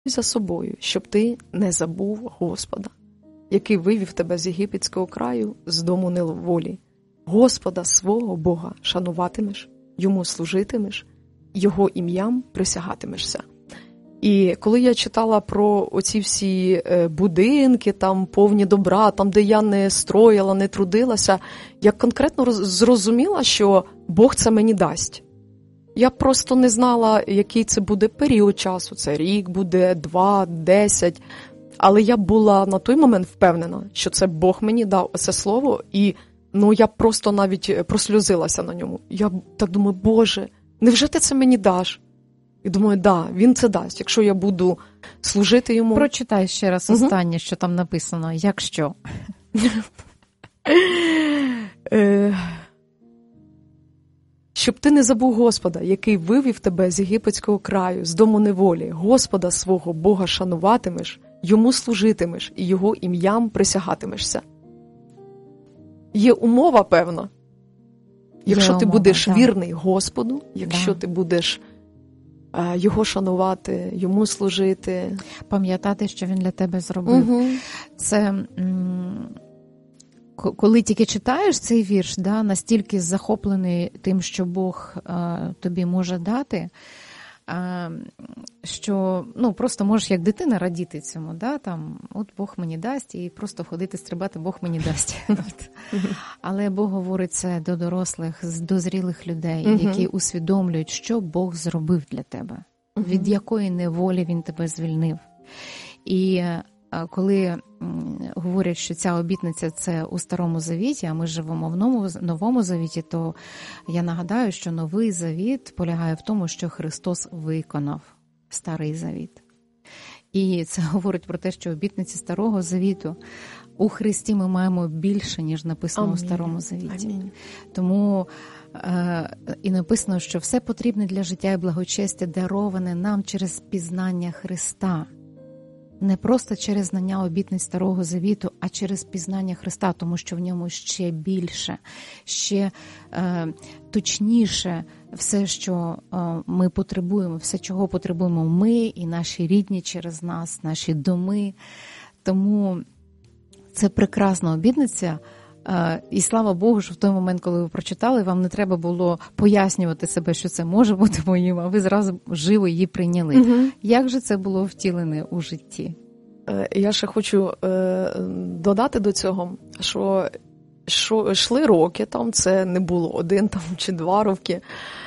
за собою, щоб ти не забув Господа, який вивів тебе з єгипетського краю, з дому неволі. Господа свого Бога шануватимеш, йому служитимеш, його ім'ям присягатимешся. І коли я читала про оці всі будинки, там повні добра, там, де я не строїла, не трудилася, я конкретно зрозуміла, що Бог це мені дасть. Я просто не знала, який це буде період часу, це рік буде, 2, 10, але я була на той момент впевнена, що це Бог мені дав це слово, і я просто навіть просльозилася на ньому. Я так думаю, Боже, невже ти це мені даш? І думаю, да, він це дасть, якщо я буду служити йому. Прочитай ще раз останнє, що там написано. Якщо? Щоб ти не забув Господа, який вивів тебе з єгипетського краю, з дому неволі. Господа свого Бога шануватимеш, йому служитимеш і його ім'ям присягатимешся. Є умова певна. Якщо ти будеш вірний Господу, якщо ти будеш його шанувати, йому служити. Пам'ятати, що він для тебе зробив. Це, коли тільки читаєш цей вірш, настільки захоплений тим, що Бог тобі може дати, що просто можеш як дитина радіти цьому, от Бог мені дасть, і просто ходити, стрибати, Бог мені дасть. Але Бог говорить це до дорослих, до зрілих людей, які усвідомлюють, що Бог зробив для тебе, від якої неволі він тебе звільнив. І коли говорять, що ця обітниця – це у Старому Завіті, а ми живемо в Новому Завіті, то я нагадаю, що Новий Завіт полягає в тому, що Христос виконав Старий Завіт. І це говорить про те, що обітниці Старого Завіту у Христі ми маємо більше, ніж написано у Старому Завіті. Амінь. Тому і написано, що все потрібне для життя і благочестя дароване нам через пізнання Христа. Не просто через знання обітниць Старого Завіту, а через пізнання Христа, тому що в ньому ще більше, ще точніше все, що ми потребуємо, все, чого потребуємо ми і наші рідні через нас, наші доми. Тому це прекрасна обітниця. І слава Богу, що в той момент, коли ви прочитали, вам не треба було пояснювати себе, що це може бути моїм, а ви зразу живо її прийняли. Як же це було втілене у житті? Я ще хочу додати до цього, що йшли роки, це не було 1 чи 2 роки.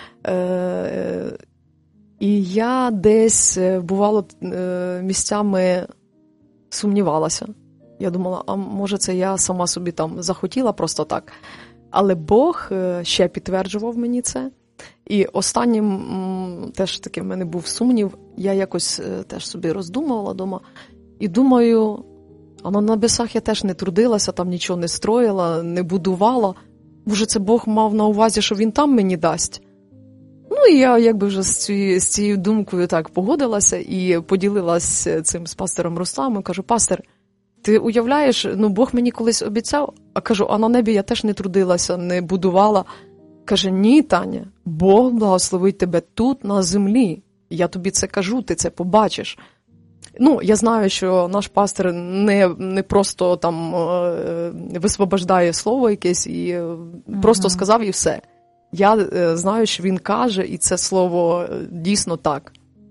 І я десь, бувало, місцями сумнівалася. Я думала, а може це я сама собі захотіла просто так. Але Бог ще підтверджував мені це. І останнім теж таки в мене був сумнів. Я якось теж собі роздумувала вдома. І думаю, а на небесах я теж не трудилася, там нічого не строїла, не будувала. Може це Бог мав на увазі, що він там мені дасть? І я якби вже з цією думкою так погодилася і поділилася цим з пастором Русланом. Кажу, пастор, ти уявляєш, Бог мені колись обіцяв, а кажу, а на небі я теж не трудилася, не будувала. Каже, ні, Таня, Бог благословить тебе тут, на землі. Я тобі це кажу, ти це побачиш. Я знаю, що наш пастор не просто висвобождає слово якесь і просто сказав і все. Я знаю, що він каже, і це слово дійсно так.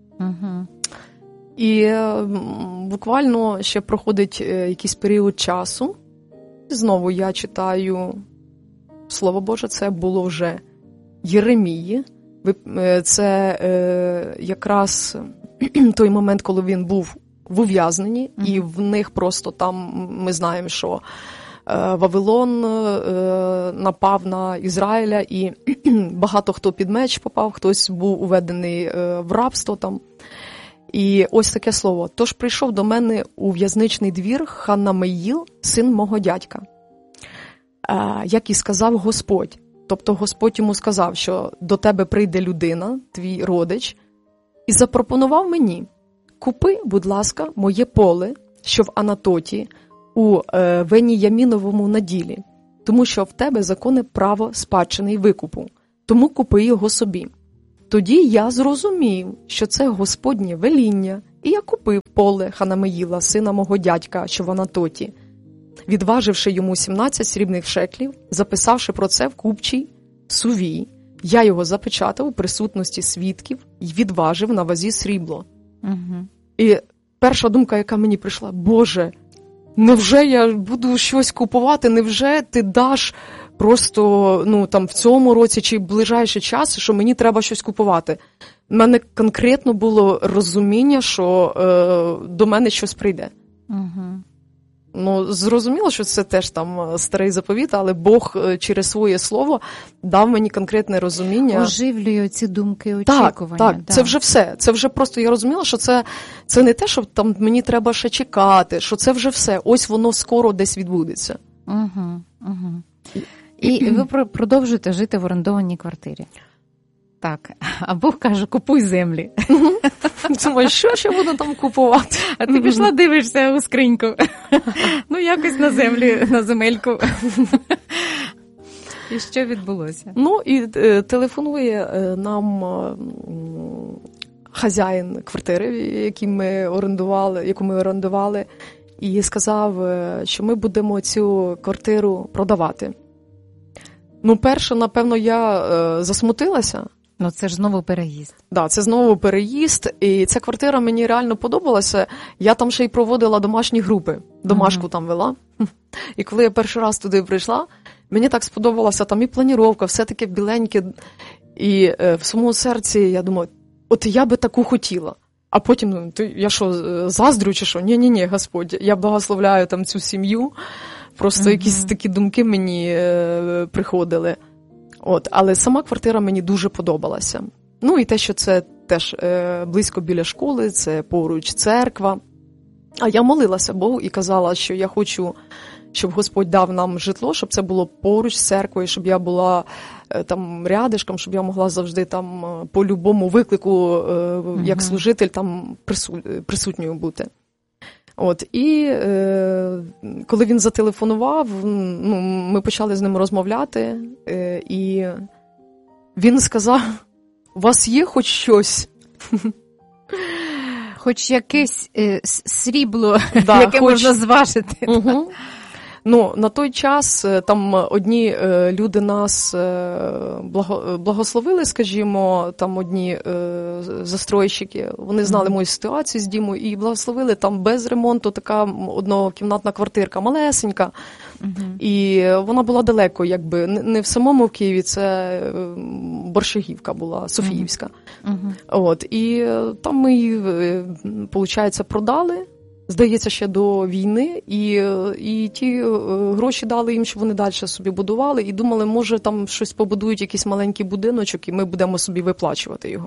І буквально ще проходить якийсь період часу. Знову я читаю Слово Боже, це було вже Єремії. Це якраз той момент, коли він був в ув'язненні, і в них просто там, ми знаємо, що Вавилон напав на Ізраїля, і багато хто під меч попав, хтось був уведений в рабство там. І ось таке слово. «Тож прийшов до мене у в'язничний двір Ханамеїл, син мого дядька, як і сказав Господь». Тобто Господь йому сказав, що до тебе прийде людина, твій родич, і запропонував мені: купи, будь ласка, моє поле, що в Анатоті, у Веніяміновому наділі, тому що в тебе законне право спадщини й викупу, тому купи його собі. Тоді я зрозумів, що це Господнє веління, І я купив поле Ханамеїла, сина мого дядька, що в Анатоті, відваживши йому 17 срібних шеклів, записавши про це в купчій сувії. Я його запечатав у присутності свідків і відважив на вазі срібло. Угу. І перша думка, яка мені прийшла: Боже, невже я буду щось купувати, невже ти даш просто в цьому році чи в ближайший час, що мені треба щось купувати? У мене конкретно було розуміння, що до мене щось прийде. Угу. Зрозуміло, що це теж там старий заповіт, але Бог через своє слово дав мені конкретне розуміння. Оживлює ці думки, очікування. Так, це вже все. Це вже просто, я розуміла, що це не те, що там мені треба ще чекати, що це вже все. Ось воно скоро десь відбудеться. Угу. І ви продовжуєте жити в орендованій квартирі. Так, а Бог каже, купуй землі. Думаю, що ж я буду там купувати? А ти пішла, дивишся у скриньку. Якось на землі, на земельку. І що відбулося? І телефонує нам хазяїн квартири, яку ми орендували, і сказав, що ми будемо цю квартиру продавати. Перше, напевно, я засмутилася. Це ж знову переїзд. Так, це знову переїзд, і ця квартира мені реально подобалася. Я там ще й проводила домашні групи, домашку там вела. І коли я перший раз туди прийшла, мені так сподобалася там і планіровка, все таке біленьке. І в своєму серці я думаю, от я би таку хотіла. А потім, я що, заздрю чи що? Ні, Господь, я благословляю там цю сім'ю. Просто якісь такі думки мені приходили. Але сама квартира мені дуже подобалася. І те, що це теж близько біля школи, це поруч церква. А я молилася Богу і казала, що я хочу, щоб Господь дав нам житло, щоб це було поруч з церквою, щоб я була там рядишком, щоб я могла завжди там по любому виклику, як служитель, там присутньою бути. І коли він зателефонував, ми почали з ним розмовляти, і він сказав, у вас є хоч щось? Хоч якесь срібло, яке можна зважити. Угу. На той час там одні люди нас благословили, скажімо, там одні застройщики, вони знали мою ситуацію з Дімою і благословили там без ремонту, така однокімнатна квартирка, малесенька. І вона була далеко, якби, не в самому Києві, це Борщагівка була, Софіївська. І там ми її, виходить, продали. Здається, ще до війни, і ті гроші дали їм, щоб вони далі собі будували, і думали, може там щось побудують, якийсь маленький будиночок, і ми будемо собі виплачувати його.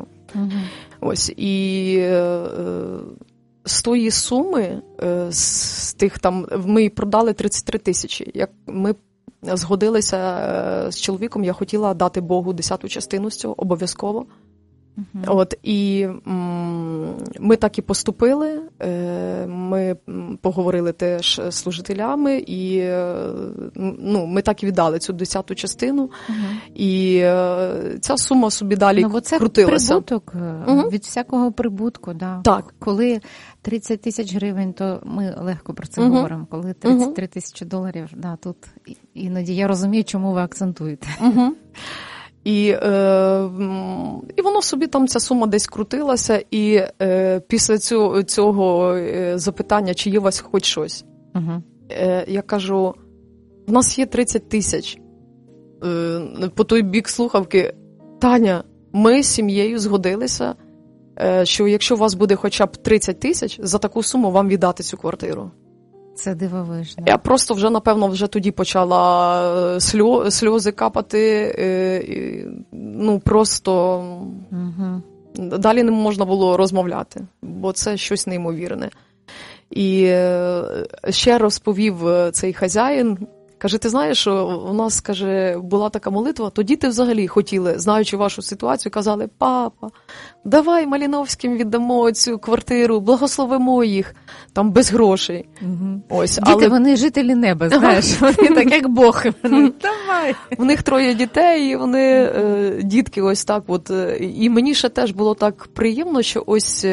І з тої суми, з тих там, ми продали 33 тисячі. Як ми згодилися з чоловіком, я хотіла дати Богу 10-ту частину з цього, обов'язково. І ми так і поступили, ми поговорили теж з служителями, і ми так і віддали цю 10-ту частину, і ця сума собі далі крутилася. Це прибуток, від всякого прибутку, да. Так. Коли 30 тисяч гривень, то ми легко про це говоримо, коли 33 тисячі доларів, да, тут іноді я розумію, чому ви акцентуєте. І воно собі там, ця сума десь крутилася, і після цього запитання, чи є у вас хоч щось, я кажу, в нас є 30 тисяч. По той бік слухавки, Таня, ми з сім'єю згодилися, що якщо у вас буде хоча б 30 тисяч, за таку суму вам віддати цю квартиру. Це дивовижно. Я просто вже, напевно, тоді почала сльози капати, просто далі не можна було розмовляти, бо це щось неймовірне. І ще розповів цей хазяїн, Каже, ти знаєш, що у нас, каже, була така молитва, то діти взагалі хотіли, знаючи вашу ситуацію, казали, папа, давай Маліновським віддамо цю квартиру, благословимо їх, там без грошей. Угу. Ось, діти, вони жителі неба, знаєш, вони так як Бог. Давай. У них 3 дітей, і вони, дітки ось так от. І мені ще теж було так приємно, що ось,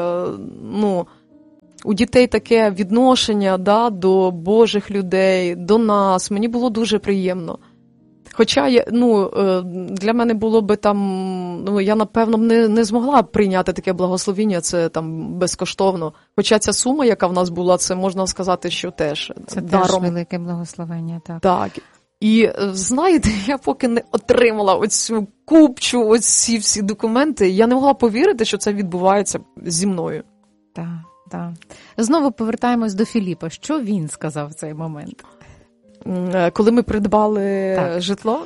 у дітей таке відношення, да, до Божих людей, до нас. Мені було дуже приємно. Хоча, для мене було би там, я, напевно, не змогла б прийняти таке благословіння, це там безкоштовно. Хоча ця сума, яка в нас була, це можна сказати, що теж це даром. Теж велике благословення, так. Так. І, знаєте, я поки не отримала оцю купчу, оці всі документи, я не могла повірити, що це відбувається зі мною. Так. Так. Знову повертаємось до Філіпа. Що він сказав в цей момент? Коли ми придбали житло,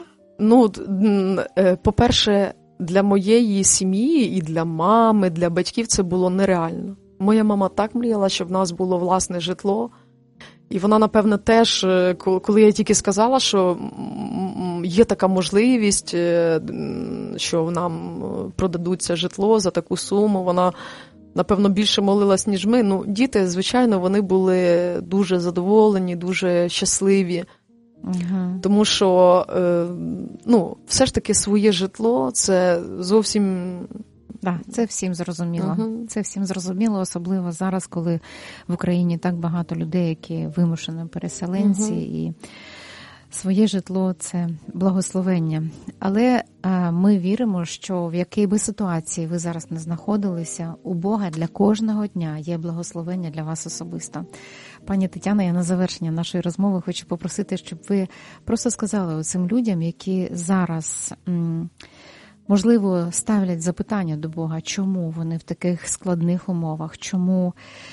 по-перше, для моєї сім'ї і для мами, для батьків це було нереально. Моя мама так мріяла, щоб в нас було власне житло. І вона, напевно, теж, коли я тільки сказала, що є така можливість, що нам продадуть це житло за таку суму, вона, напевно, більше молилась, ніж ми. Діти, звичайно, вони були дуже задоволені, дуже щасливі. Угу. Тому що, все ж таки своє житло – це зовсім... Так, це всім зрозуміло. Угу. Це всім зрозуміло, особливо зараз, коли в Україні так багато людей, які вимушені переселенці, і своє житло – це благословення. Але ми віримо, що в якій би ситуації ви зараз не знаходилися, у Бога для кожного дня є благословення для вас особисто. Пані Тетяно, я на завершення нашої розмови хочу попросити, щоб ви просто сказали оцим людям, які зараз, можливо, ставлять запитання до Бога, чому вони в таких складних умовах, чому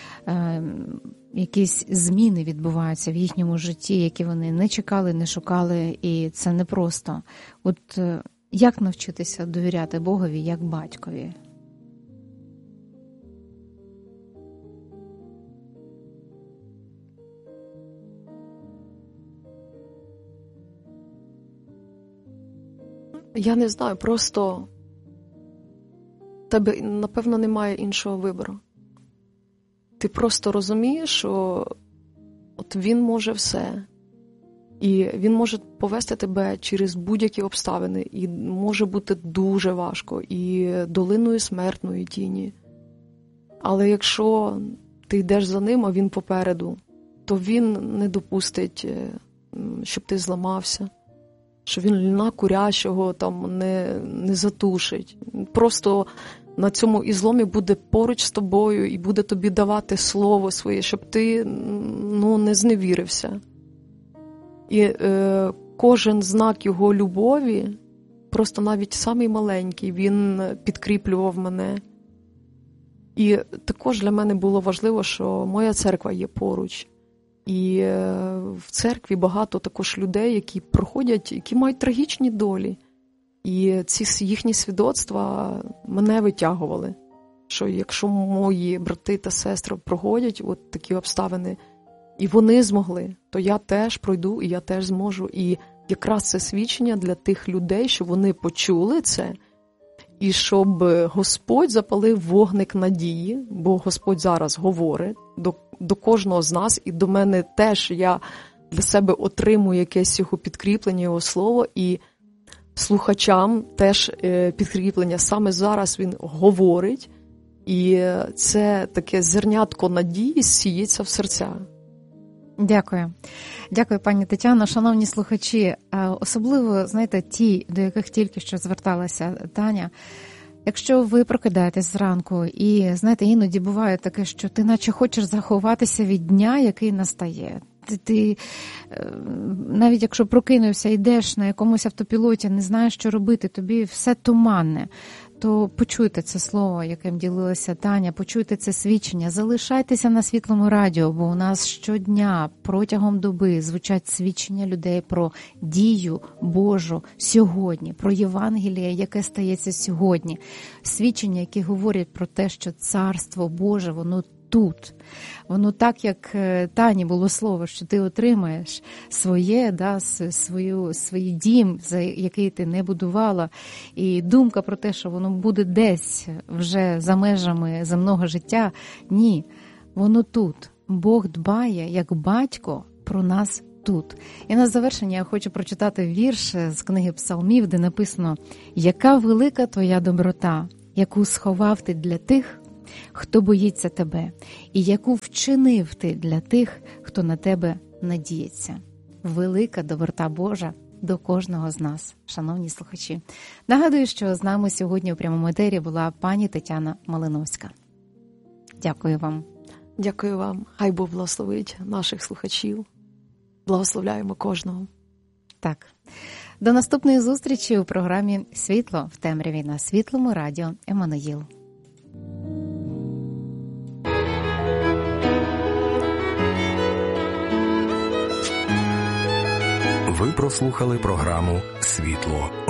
якісь зміни відбуваються в їхньому житті, які вони не чекали, не шукали, і це непросто. От як навчитися довіряти Богові як батькові? Я не знаю, просто тебе, напевно, немає іншого вибору. Ти просто розумієш, що от він може все. І він може повести тебе через будь-які обставини. І може бути дуже важко. І долиною смертної тіні. Але якщо ти йдеш за ним, а він попереду, то він не допустить, щоб ти зламався. Що він льна курящого там не затушить. Просто на цьому ізломі буде поруч з тобою і буде тобі давати слово своє, щоб ти не зневірився. І кожен знак його любові, просто навіть самий маленький, він підкріплював мене. І також для мене було важливо, що моя церква є поруч. І в церкві багато також людей, які проходять, які мають трагічні долі. І ці їхні свідоцтва мене витягували. Що якщо мої брати та сестри проходять от такі обставини, і вони змогли, то я теж пройду, і я теж зможу. І якраз це свідчення для тих людей, щоб вони почули це, і щоб Господь запалив вогник надії, бо Господь зараз говорить до кожного з нас, і до мене теж, я для себе отримую якесь його підкріплення, його слово, і слухачам теж підкріплення. Саме зараз він говорить, і це таке зернятко надії сіється в серця. Дякую. Дякую, пані Тетяно. Шановні слухачі, особливо, знаєте, ті, до яких тільки що зверталася Таня, якщо ви прокидаєтесь зранку і, знаєте, іноді буває таке, що ти наче хочеш заховатися від дня, який настає. Ти навіть якщо прокинувся, йдеш на якомусь автопілоті, не знаєш, що робити, тобі все туманне, то почуйте це слово, яким ділилася Таня, почуйте це свідчення, залишайтеся на Світлому радіо, бо у нас щодня протягом доби звучать свідчення людей про дію Божу сьогодні, про Євангеліє, яке стається сьогодні. Свідчення, які говорять про те, що Царство Боже, воно тут. Воно так, як Тані було слово, що ти отримаєш своє, да, свій дім, за який ти не будувала. І думка про те, що воно буде десь вже за межами земного життя, ні, воно тут. Бог дбає, як батько, про нас тут. І на завершення я хочу прочитати вірш з книги Псалмів, де написано: «Яка велика твоя доброта, яку сховав ти для тих, хто боїться тебе, і яку вчинив ти для тих, хто на тебе надіється». Велика доброта Божа до кожного з нас, шановні слухачі. Нагадую, що з нами сьогодні у прямому етері була пані Тетяна Малиновська. Дякую вам. Дякую вам. Хай Бог благословить наших слухачів. Благословляємо кожного. Так. До наступної зустрічі у програмі «Світло в темряві» на Світлому радіо Еммануїл. Ви прослухали програму «Світло